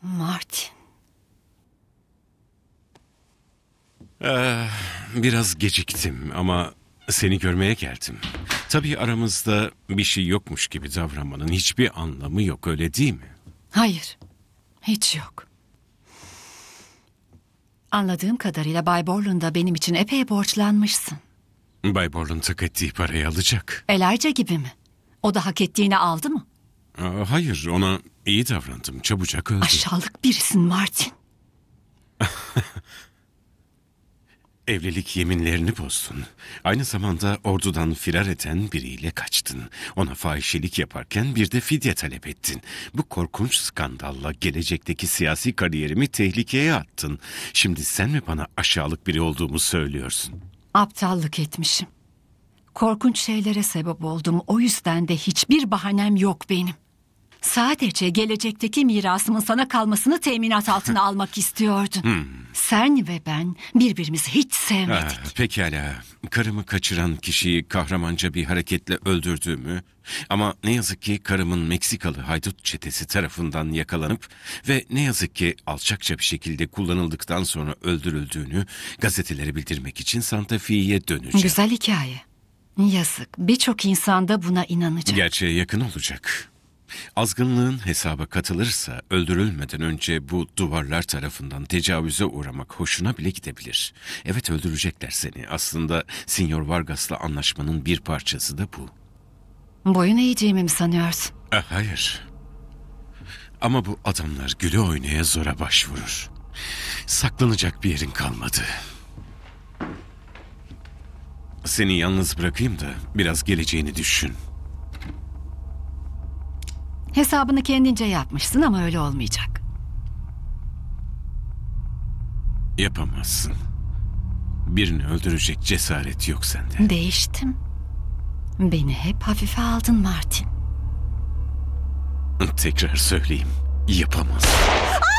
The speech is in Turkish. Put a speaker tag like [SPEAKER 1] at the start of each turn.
[SPEAKER 1] Martin.
[SPEAKER 2] Biraz geciktim ama seni görmeye geldim. Tabii aramızda bir şey yokmuş gibi davranmanın hiçbir anlamı yok, öyle değil mi?
[SPEAKER 1] Hayır. Hiç yok. Anladığım kadarıyla Bay Borland'a benim için epey borçlanmışsın.
[SPEAKER 2] Bay Borland hak ettiği parayı alacak.
[SPEAKER 1] Elijah gibi mi? O da hak ettiğini aldı mı?
[SPEAKER 2] Hayır, ona iyi davrandım. Çabucak öldü.
[SPEAKER 1] Aşağılık birisin Martin.
[SPEAKER 2] Evlilik yeminlerini bozdun. Aynı zamanda ordudan firar eden biriyle kaçtın. Ona fahişelik yaparken bir de fidye talep ettin. Bu korkunç skandalla gelecekteki siyasi kariyerimi tehlikeye attın. Şimdi sen mi bana aşağılık biri olduğumu söylüyorsun?
[SPEAKER 1] Aptallık etmişim. Korkunç şeylere sebep oldum. O yüzden de hiçbir bahanem yok benim. Sadece gelecekteki mirasımın sana kalmasını teminat altına almak istiyordun. Sen ve ben birbirimizi hiç sevmedik.
[SPEAKER 2] Pekala. Karımı kaçıran kişiyi kahramanca bir hareketle öldürdüğümü ama ne yazık ki karımın Meksikalı haydut çetesi tarafından yakalanıp ve ne yazık ki alçakça bir şekilde kullanıldıktan sonra öldürüldüğünü gazetelere bildirmek için Santa Fe'ye döneceğim.
[SPEAKER 1] Güzel hikaye. Yazık. Birçok insan da buna inanacak.
[SPEAKER 2] Gerçeğe yakın olacak. Azgınlığın hesaba katılırsa öldürülmeden önce bu duvarlar tarafından tecavüze uğramak hoşuna bile gidebilir. Evet, öldürecekler seni. Aslında Sinyor Vargas'la anlaşmanın bir parçası da bu.
[SPEAKER 1] Boyun eğeceğimi mi sanıyorsun?
[SPEAKER 2] Hayır. Ama bu adamlar güle oynaya zora başvurur. Saklanacak bir yerin kalmadı. Seni yalnız bırakayım da biraz geleceğini düşün.
[SPEAKER 1] Hesabını kendince yapmışsın ama öyle olmayacak.
[SPEAKER 2] Yapamazsın. Birini öldürecek cesaret yok sende.
[SPEAKER 1] Değiştim. Beni hep hafife aldın Martin.
[SPEAKER 2] Tekrar söyleyeyim. Yapamazsın.